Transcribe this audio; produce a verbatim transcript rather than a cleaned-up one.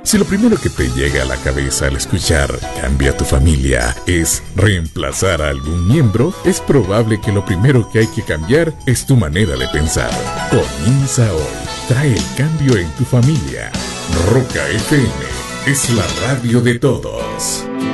Si lo primero que te llega a la cabeza al escuchar "cambia tu familia" es reemplazar a algún miembro, es probable que lo primero que hay que cambiar es tu manera de pensar. Comienza hoy. Trae el cambio en tu familia. Roca F M es la radio de todos.